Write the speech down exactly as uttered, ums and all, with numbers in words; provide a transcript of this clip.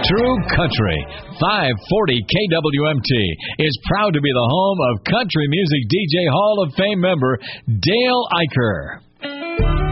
True Country. five forty K W M T is proud to be the home of country music D J Hall of Fame member Dale Iker.